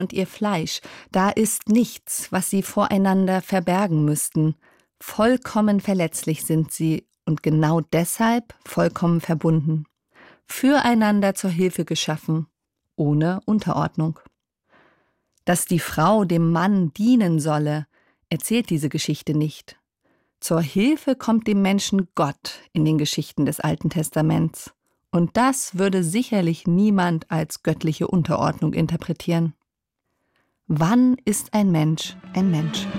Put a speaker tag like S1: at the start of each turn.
S1: und ihr Fleisch, da ist nichts, was sie voreinander verbergen müssten. Vollkommen verletzlich sind sie und genau deshalb vollkommen verbunden. Füreinander zur Hilfe geschaffen, ohne Unterordnung. Dass die Frau dem Mann dienen solle, erzählt diese Geschichte nicht. Zur Hilfe kommt dem Menschen Gott in den Geschichten des Alten Testaments. Und das würde sicherlich niemand als göttliche Unterordnung interpretieren. Wann ist ein Mensch ein Mensch?